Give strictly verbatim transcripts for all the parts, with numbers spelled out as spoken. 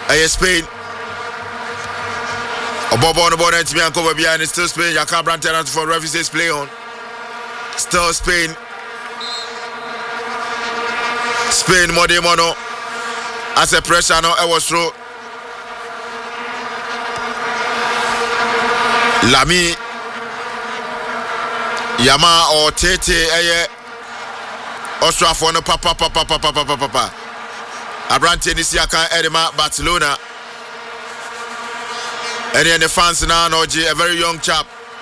Aye Spain. Obobo on the board and me and cover behind it. Still Spain. Yaka Branton for referees play on. Still Spain. Spain Mode Mono. As a pressure now, I was through. Lami Yama or Tete Aye Austria for no papa papa papa papa papa Abrante Nisiaka Edema Barcelona. Any of the fans now no G a very young chap.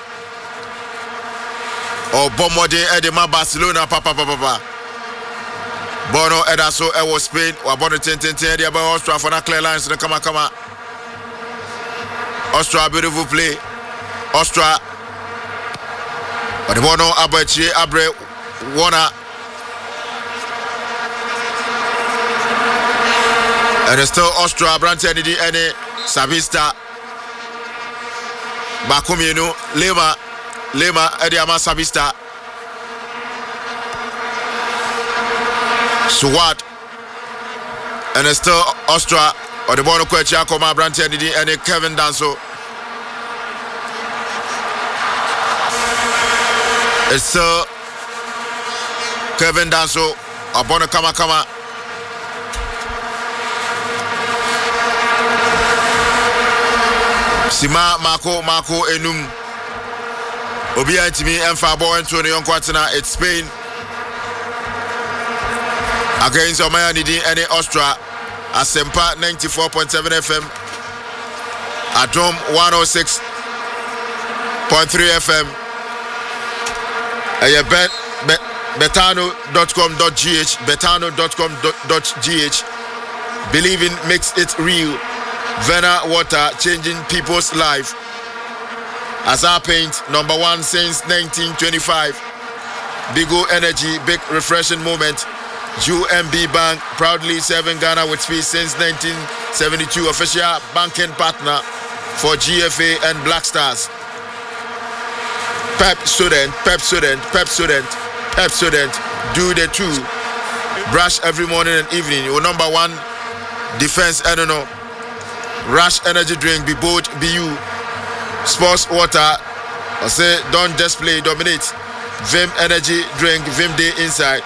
Or Bomode Edema Barcelona papa papa papa Bono Edaso Ewo Spain or Bono ten ten ten the about Austria for the clear lines the kama kama Austria beautiful play Austria but the Bono Abachi Abre Wana and it's still Austria Brandt any any Savista Bakumino Lema Lema Ediama Savista Suwat and it's still Austria or the Bono Quecha Koma Brandt any any Kevin Danso. It's uh, Kevin Danso Abono Kama Kama Sima Marco Marco Enum Obia Timi and Fabo and Tony Yonkwatina. It's Spain against Omayanidi and Austria at Sempa ninety-four point seven F M at Dome one oh six point three F M. Uh, bet, bet, betano dot com dot g h betano dot com dot g h. Believing makes it real. Vena water changing people's life. Azar Paint number one since nineteen twenty-five. Bigo Energy big refreshing moment. U M B Bank proudly serving Ghana with peace since nineteen seventy-two. Official banking partner for G F A and Black Stars. Pep student, Pep student, Pep student, Pep student, do the two. Brush every morning and evening. Your number one defense, I don't know. Rush energy drink, be bold, be you. Sports water, I say don't just play, dominate. Vim energy drink, Vim day inside.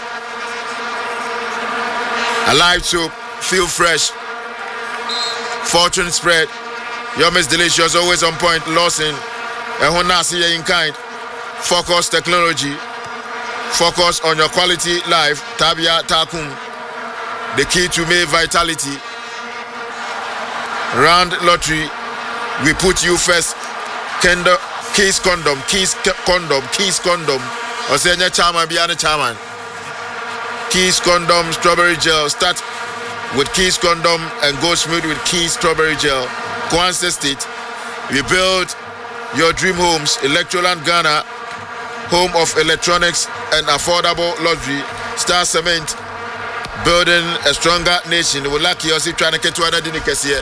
Alive soup, feel fresh. Fortune spread. Yum is delicious, always on point. Lawson, and Honasi in kind. Focus technology. Focus on your quality life. Tabia Takum. The key to make vitality. Round lottery. We put you first. Kendo, Keys condom. Keys condom. Keys condom. Osenya chairman beyond the chairman. Keys condom strawberry gel. Start with Keys condom and go smooth with Keys strawberry gel. Kwanzaa State. We build your dream homes. Electroland Ghana. Home of electronics and affordable luxury. Star Cement, building a stronger nation. We like you see trying to get to another Dinikasia.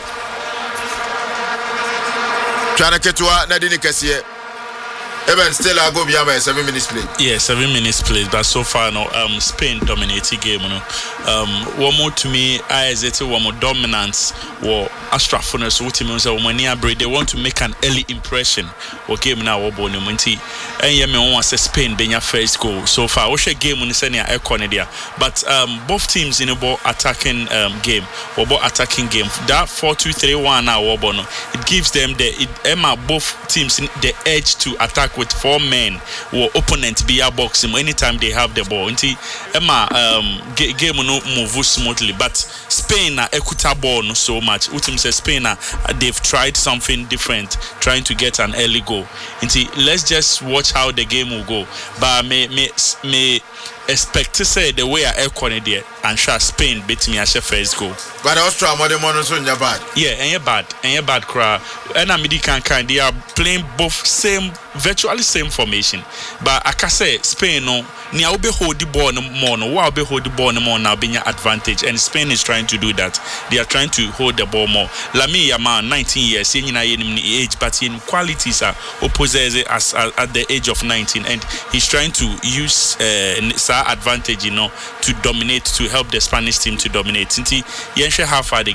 Trying to get to another Dinikasia. Even still, I go beyond my seven minutes play. Yeah, seven minutes play. But so far, no, um, Spain dominating game. You know, um, one more to me, I is it one more dominance. Or Astrafoners, what means that when they want to make an early impression. Or game now, or born and yeah, me want to say Spain being your first goal. So far, we should game on the senior Econodia. But um, both teams in a ball attacking um game or ball attacking game. That four two three one now, it gives them the it Emma both teams the edge to attack with four men or opponent be a boxing anytime they have the ball. Until Emma um game no move smoothly, but Spain na ekuta ball no so much. Utim says Spain na they've tried something different, trying to get an early goal. Until let's just watch how the game will go. But me me me expect to say the way I equate there and shall Spain beat me as a first goal. But Austria more than one so bad. Yeah, and you bad, and you bad crowd. And I'm can kind. They are playing both same, virtually same formation. But I can say Spain no, ni will be hold the ball no more. No, will be hold the ball no more now being your advantage. And Spain is trying to do that. They are trying to hold the ball more. Lami Yama, nineteen years, in age, but in qualities are opposite as at the age of nineteen, and he's trying to use uh, advantage, you know, to dominate, to help the Spanish team to dominate. Since he half the